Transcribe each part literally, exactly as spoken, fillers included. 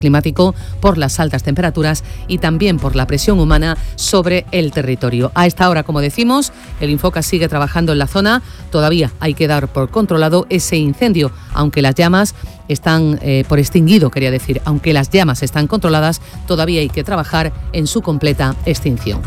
climático por las altas temperaturas y también por la presión humana sobre el territorio. A esta hora, como decimos, el Infoca sigue trabajando en la zona. Todavía hay que dar por controlado ese incendio, aunque las llamas están eh, por extinguido, quería decir, aunque las llamas están controladas, todavía hay que trabajar en su completa extinción.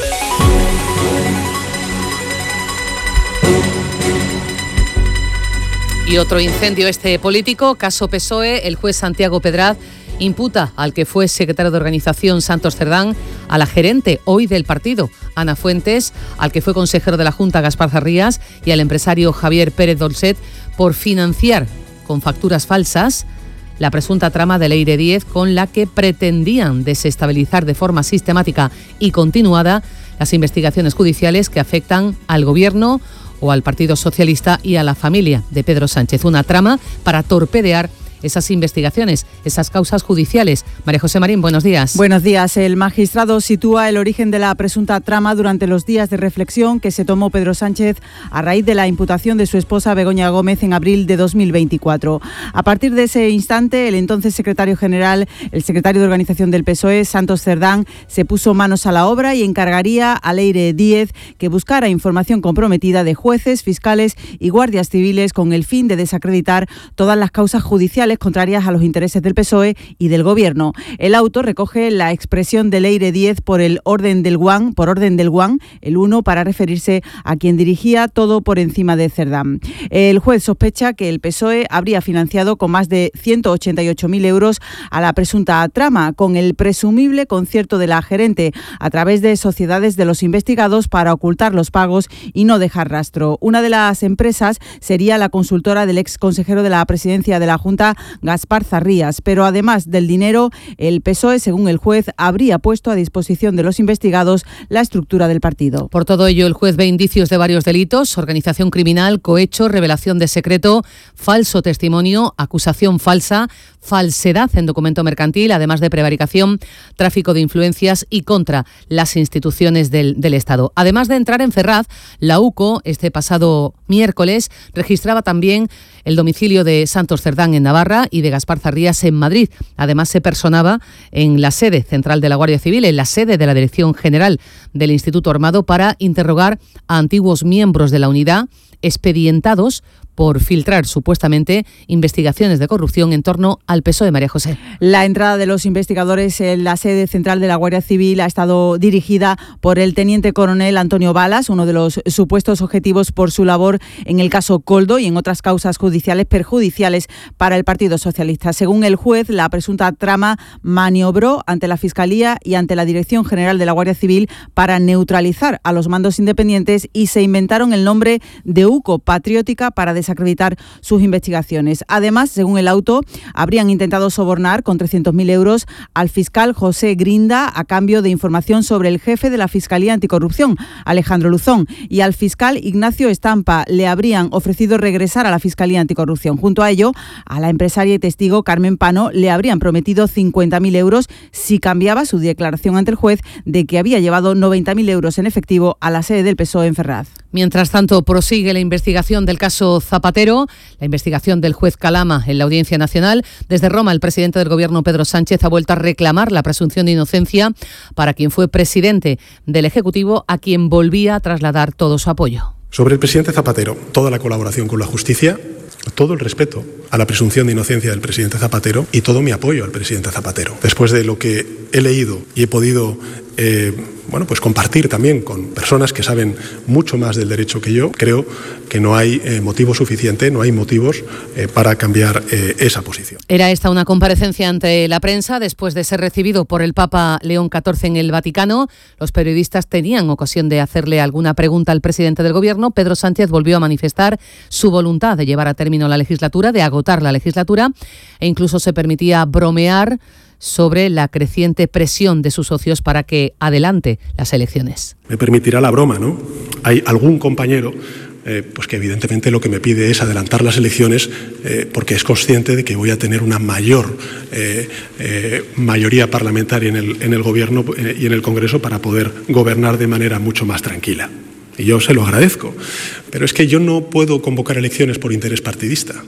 Y otro incendio este político, caso P S O E, el juez Santiago Pedraz imputa al que fue secretario de organización Santos Cerdán, a la gerente hoy del partido, Ana Fuentes, al que fue consejero de la Junta Gaspar Zarrías y al empresario Javier Pérez Dolcet por financiar con facturas falsas la presunta trama del Eire diez con la que pretendían desestabilizar de forma sistemática y continuada las investigaciones judiciales que afectan al Gobierno o al Partido Socialista y a la familia de Pedro Sánchez. Una trama para torpedear esas investigaciones, esas causas judiciales. María José Marín, buenos días. Buenos días. El magistrado sitúa el origen de la presunta trama durante los días de reflexión que se tomó Pedro Sánchez a raíz de la imputación de su esposa Begoña Gómez en abril de dos mil veinticuatro. A partir de ese instante, el entonces secretario general, el secretario de organización del P S O E, Santos Cerdán, se puso manos a la obra y encargaría al Eire diez que buscara información comprometida de jueces, fiscales y guardias civiles con el fin de desacreditar todas las causas judiciales contrarias a los intereses del P S O E y del Gobierno. El auto recoge la expresión del Eire diez por el orden del Guan, por orden del Guan, el uno, para referirse a quien dirigía todo por encima de Cerdán. El juez sospecha que el P S O E habría financiado con más de ciento ochenta y ocho mil euros a la presunta trama, con el presumible concierto de la gerente a través de sociedades de los investigados para ocultar los pagos y no dejar rastro. Una de las empresas sería la consultora del ex consejero de la presidencia de la Junta, Gaspar Zarrías, pero además del dinero, el P S O E, según el juez, habría puesto a disposición de los investigados la estructura del partido. Por todo ello, el juez ve indicios de varios delitos: organización criminal, cohecho, revelación de secreto, falso testimonio, acusación falsa, falsedad en documento mercantil, además de prevaricación, tráfico de influencias y contra las instituciones del, del Estado. Además de entrar en Ferraz, la U C O, este pasado miércoles, registraba también el domicilio de Santos Cerdán en Navarra y de Gaspar Zarrías en Madrid. Además, se personaba en la sede central de la Guardia Civil, en la sede de la Dirección General del Instituto Armado, para interrogar a antiguos miembros de la unidad expedientados por filtrar supuestamente investigaciones de corrupción en torno al P S O E. María José. La entrada de los investigadores en la sede central de la Guardia Civil ha estado dirigida por el teniente coronel Antonio Balas, uno de los supuestos objetivos por su labor en el caso Coldo y en otras causas judiciales perjudiciales para el Partido Socialista. Según el juez, la presunta trama maniobró ante la Fiscalía y ante la Dirección General de la Guardia Civil para neutralizar a los mandos independientes y se inventaron el nombre de U C O Patriótica para desacreditar sus investigaciones. Además, según el auto, habrían intentado sobornar con trescientos mil euros al fiscal José Grinda a cambio de información sobre el jefe de la Fiscalía Anticorrupción, Alejandro Luzón, y al fiscal Ignacio Estampa le habrían ofrecido regresar a la Fiscalía Anticorrupción. Junto a ello, a la empresaria y testigo Carmen Pano le habrían prometido cincuenta mil euros si cambiaba su declaración ante el juez de que había llevado noventa mil euros en efectivo a la sede del P S O E en Ferraz. Mientras tanto, prosigue la investigación del caso Zapatero, la investigación del juez Calama en la Audiencia Nacional. Desde Roma, el presidente del Gobierno, Pedro Sánchez, ha vuelto a reclamar la presunción de inocencia para quien fue presidente del Ejecutivo, a quien volvía a trasladar todo su apoyo. Sobre el presidente Zapatero, toda la colaboración con la justicia, todo el respeto a la presunción de inocencia del presidente Zapatero y todo mi apoyo al presidente Zapatero. Después de lo que he leído y he podido eh, bueno, pues compartir también con personas que saben mucho más del derecho que yo, creo que no hay eh, motivo suficiente, no hay motivos eh, para cambiar eh, esa posición. Era esta una comparecencia ante la prensa después de ser recibido por el Papa León catorce en el Vaticano. Los periodistas tenían ocasión de hacerle alguna pregunta al presidente del Gobierno. Pedro Sánchez volvió a manifestar su voluntad de llevar a término la legislatura, de agotar la legislatura, e incluso se permitía bromear sobre la creciente presión de sus socios para que adelante las elecciones. Me permitirá la broma, ¿no? Hay algún compañero eh, pues que evidentemente lo que me pide es adelantar las elecciones eh, porque es consciente de que voy a tener una mayor eh, eh, mayoría parlamentaria en el, en el Gobierno eh, y en el Congreso para poder gobernar de manera mucho más tranquila. Y yo se lo agradezco. Pero es que yo no puedo convocar elecciones por interés partidista.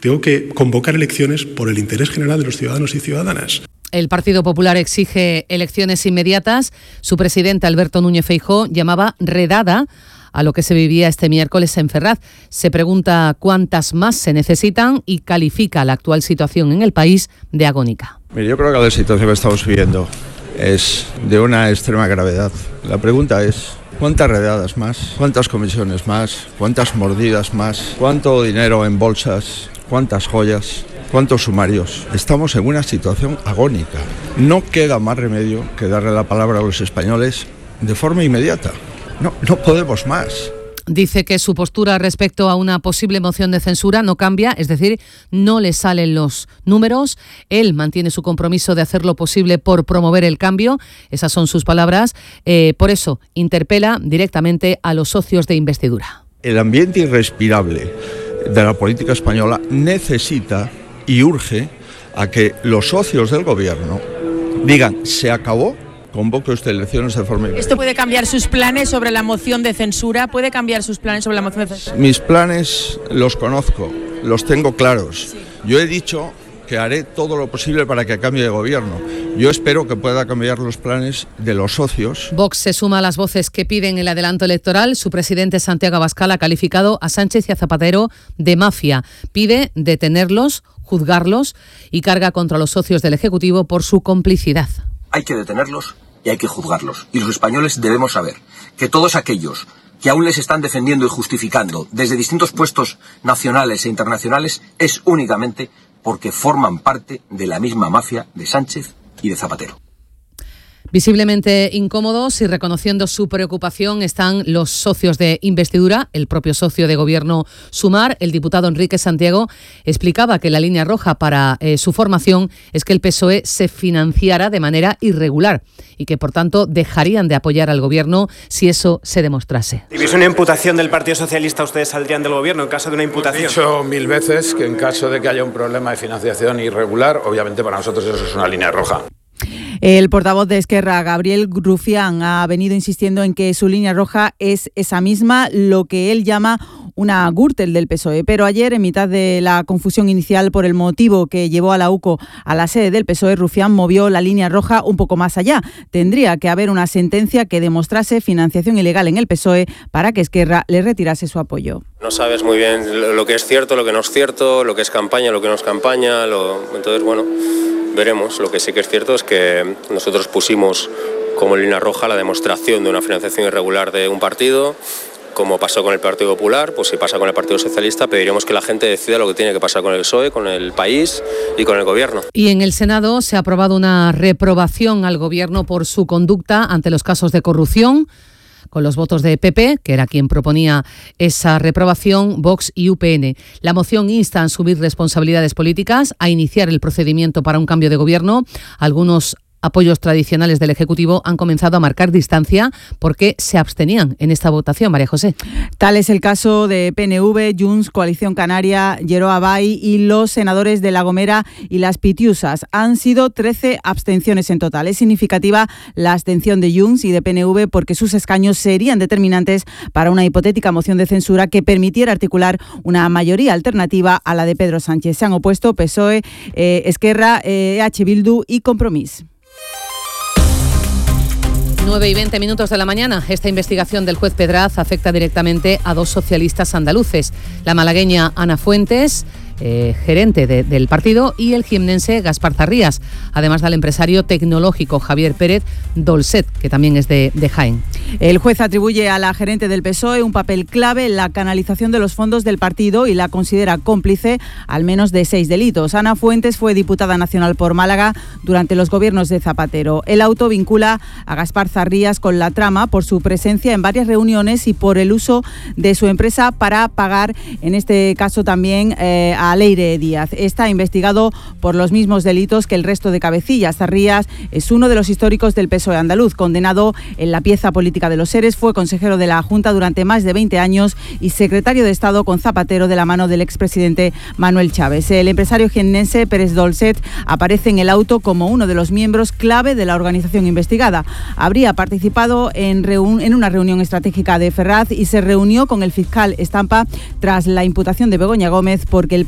Tengo que convocar elecciones por el interés general de los ciudadanos y ciudadanas. El Partido Popular exige elecciones inmediatas. Su presidente, Alberto Núñez Feijóo, llamaba redada a lo que se vivía este miércoles en Ferraz. Se pregunta cuántas más se necesitan y califica la actual situación en el país de agónica. Mire, yo creo que la situación que estamos viviendo es de una extrema gravedad. La pregunta es, ¿cuántas redadas más? ¿Cuántas comisiones más? ¿Cuántas mordidas más? ¿Cuánto dinero en bolsas? ¿Cuántas joyas? ¿Cuántos sumarios? Estamos en una situación agónica. No queda más remedio que darle la palabra a los españoles de forma inmediata. No, no podemos más. Dice que su postura respecto a una posible moción de censura no cambia, es decir, no le salen los números. Él mantiene su compromiso de hacer lo posible por promover el cambio. Esas son sus palabras. Eh, por eso interpela directamente a los socios de investidura. El ambiente irrespirable de la política española necesita y urge a que los socios del gobierno digan, se acabó, convoque usted elecciones de forma inmediata. ¿Esto puede cambiar sus planes sobre la moción de censura? ¿Puede cambiar sus planes sobre la moción de censura? Mis planes los conozco, los tengo claros. Sí. Yo he dicho que haré todo lo posible para que cambie de gobierno. Yo espero que pueda cambiar los planes de los socios. Vox se suma a las voces que piden el adelanto electoral. Su presidente, Santiago Abascal, ha calificado a Sánchez y a Zapatero de mafia. Pide detenerlos, juzgarlos y carga contra los socios del Ejecutivo por su complicidad. Hay que detenerlos y hay que juzgarlos. Y los españoles debemos saber que todos aquellos que aún les están defendiendo y justificando desde distintos puestos nacionales e internacionales es únicamente porque forman parte de la misma mafia de Sánchez y de Zapatero. Visiblemente incómodos y reconociendo su preocupación están los socios de investidura. El propio socio de gobierno Sumar, el diputado Enrique Santiago, explicaba que la línea roja para eh, su formación es que el P S O E se financiara de manera irregular y que, por tanto, dejarían de apoyar al gobierno si eso se demostrase. Si hubiese una imputación del Partido Socialista, ¿ustedes saldrían del gobierno en caso de una imputación? He dicho mil veces que en caso de que haya un problema de financiación irregular, obviamente para nosotros eso es una línea roja. El portavoz de Esquerra, Gabriel Rufián, ha venido insistiendo en que su línea roja es esa misma, lo que él llama una Gürtel del P S O E. Pero ayer, en mitad de la confusión inicial por el motivo que llevó a la U C O a la sede del P S O E, Rufián movió la línea roja un poco más allá. Tendría que haber una sentencia que demostrase financiación ilegal en el P S O E para que Esquerra le retirase su apoyo. No sabes muy bien lo que es cierto, lo que no es cierto, lo que es campaña, lo que no es campaña. Lo... Entonces, bueno, veremos. Lo que sí que es cierto es que nosotros pusimos como línea roja la demostración de una financiación irregular de un partido. Como pasó con el Partido Popular, pues si pasa con el Partido Socialista, pediremos que la gente decida lo que tiene que pasar con el P S O E, con el país y con el Gobierno. Y en el Senado se ha aprobado una reprobación al Gobierno por su conducta ante los casos de corrupción, con los votos de P P, que era quien proponía esa reprobación, Vox y U P N. La moción insta a asumir responsabilidades políticas, a iniciar el procedimiento para un cambio de gobierno. Algunos apoyos tradicionales del Ejecutivo han comenzado a marcar distancia porque se abstenían en esta votación. María José. Tal es el caso de P N V, Junts, Coalición Canaria, Geroa Bai y los senadores de La Gomera y Las Pitiusas. Han sido trece abstenciones en total. Es significativa la abstención de Junts y de P N V porque sus escaños serían determinantes para una hipotética moción de censura que permitiera articular una mayoría alternativa a la de Pedro Sánchez. Se han opuesto P S O E, eh, Esquerra, eh, E H Bildu y Compromís. nueve y veinte minutos de la mañana. Esta investigación del juez Pedraz afecta directamente a dos socialistas andaluces. La malagueña Ana Fuentes, eh, gerente de, del partido, y el jiennense Gaspar Zarrías, además del empresario tecnológico Javier Pérez Dolcet, que también es de, de Jaén. El juez atribuye a la gerente del P S O E un papel clave en la canalización de los fondos del partido y la considera cómplice al menos de seis delitos. Ana Fuentes fue diputada nacional por Málaga durante los gobiernos de Zapatero. El auto vincula a Gaspar Zarrías con la trama por su presencia en varias reuniones y por el uso de su empresa para pagar, en este caso también, eh, a Leire Díaz. Está investigado por los mismos delitos que el resto de cabecillas. Zarrías es uno de los históricos del P S O E andaluz, condenado en la pieza política de los seres, fue consejero de la Junta durante más de veinte años y secretario de Estado con Zapatero de la mano del expresidente Manuel Chávez. El empresario jiennense Pérez Dolcet aparece en el auto como uno de los miembros clave de la organización investigada. Habría participado en, reun- en una reunión estratégica de Ferraz y se reunió con el fiscal Estampa tras la imputación de Begoña Gómez porque el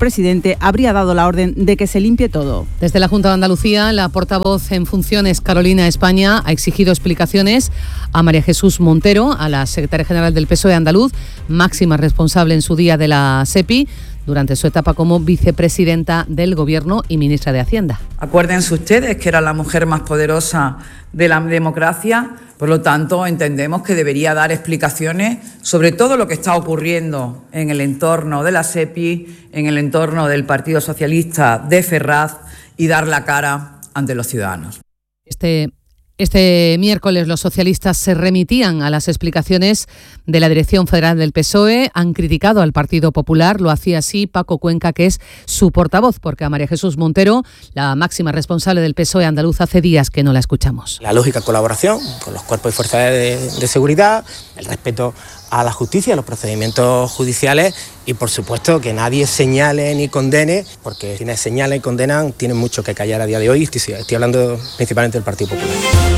presidente habría dado la orden de que se limpie todo. Desde la Junta de Andalucía, la portavoz en funciones Carolina España ha exigido explicaciones a María Jesús Montero, a la secretaria general del P S O E andaluz, máxima responsable en su día de la SEPI, durante su etapa como vicepresidenta del Gobierno y ministra de Hacienda. Acuérdense ustedes que era la mujer más poderosa de la democracia, por lo tanto entendemos que debería dar explicaciones sobre todo lo que está ocurriendo en el entorno de la SEPI, en el entorno del Partido Socialista de Ferraz y dar la cara ante los ciudadanos. Este Este miércoles los socialistas se remitían a las explicaciones de la Dirección Federal del P S O E, han criticado al Partido Popular, lo hacía así Paco Cuenca, que es su portavoz, porque a María Jesús Montero, la máxima responsable del P S O E andaluz, hace días que no la escuchamos. La lógica colaboración con los cuerpos y fuerzas de, de seguridad, el respeto a la justicia, a los procedimientos judiciales y, por supuesto, que nadie señale ni condene, porque quienes señalan y condenan tienen mucho que callar a día de hoy. Estoy, estoy hablando principalmente del Partido Popular.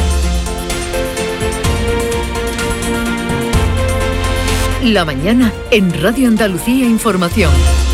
La mañana en Radio Andalucía Información.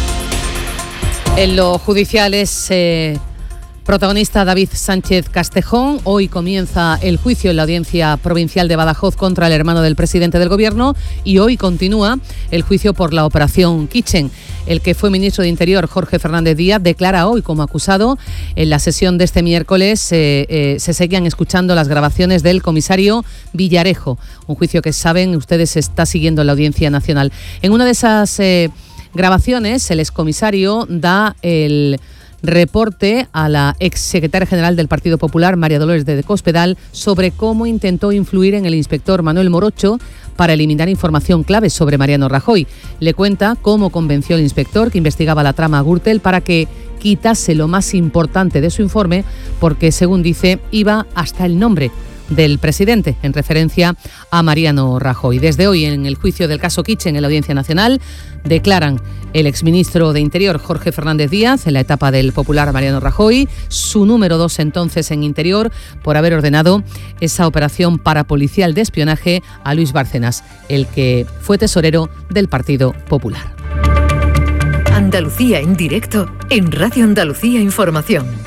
En lo judicial es eh, protagonista David Sánchez Castejón. Hoy comienza el juicio en la Audiencia Provincial de Badajoz contra el hermano del presidente del Gobierno y hoy continúa el juicio por la Operación Kitchen. El que fue ministro de Interior, Jorge Fernández Díaz, declara hoy como acusado. En la sesión de este miércoles eh, eh, se seguían escuchando las grabaciones del comisario Villarejo, un juicio que saben ustedes se está siguiendo en la Audiencia Nacional. En una de esas eh, grabaciones, el excomisario da el reporte a la exsecretaria general del Partido Popular, María Dolores de Cospedal, sobre cómo intentó influir en el inspector Manuel Morocho para eliminar información clave sobre Mariano Rajoy. Le cuenta cómo convenció al inspector que investigaba la trama Gürtel para que quitase lo más importante de su informe, porque, según dice, iba hasta el nombre del presidente, en referencia a Mariano Rajoy. Desde hoy, en el juicio del caso Kitchen en la Audiencia Nacional, declaran el exministro de Interior, Jorge Fernández Díaz, en la etapa del popular Mariano Rajoy, su número dos entonces en Interior, por haber ordenado esa operación parapolicial de espionaje a Luis Bárcenas, el que fue tesorero del Partido Popular. Andalucía en directo en Radio Andalucía Información.